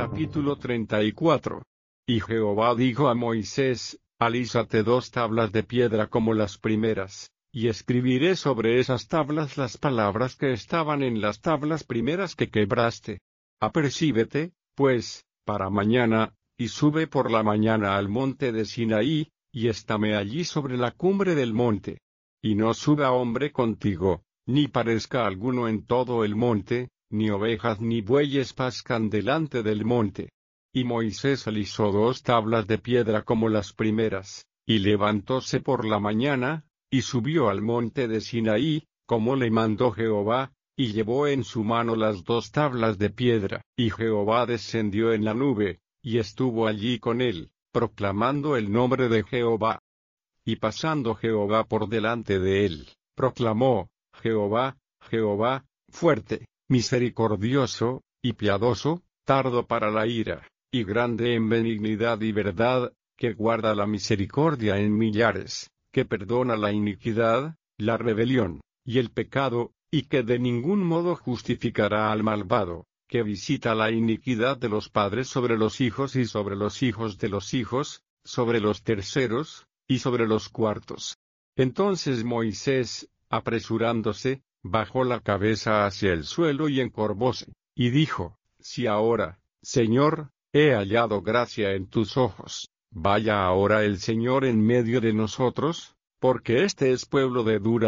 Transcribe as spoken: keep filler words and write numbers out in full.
Capítulo treinta y cuatro. Y Jehová dijo a Moisés: Alízate dos tablas de piedra como las primeras, y escribiré sobre esas tablas las palabras que estaban en las tablas primeras que quebraste. Apercíbete, pues, para mañana, y sube por la mañana al monte de Sinaí, y estáme allí sobre la cumbre del monte. Y no suba hombre contigo, ni parezca alguno en todo el monte, ni ovejas ni bueyes pascan delante del monte. Y Moisés alisó dos tablas de piedra como las primeras, y levantóse por la mañana, y subió al monte de Sinaí, como le mandó Jehová, y llevó en su mano las dos tablas de piedra. Y Jehová descendió en la nube, y estuvo allí con él, proclamando el nombre de Jehová. Y pasando Jehová por delante de él, proclamó: Jehová, Jehová, fuerte, misericordioso, y piadoso, tardo para la ira, y grande en benignidad y verdad, que guarda la misericordia en millares, que perdona la iniquidad, la rebelión, y el pecado, y que de ningún modo justificará al malvado, que visita la iniquidad de los padres sobre los hijos y sobre los hijos de los hijos, sobre los terceros, y sobre los cuartos. Entonces Moisés, apresurándose, bajó la cabeza hacia el suelo y encorvóse, y dijo: Si ahora, Señor, he hallado gracia en tus ojos, vaya ahora el Señor en medio de nosotros, porque este es pueblo de dura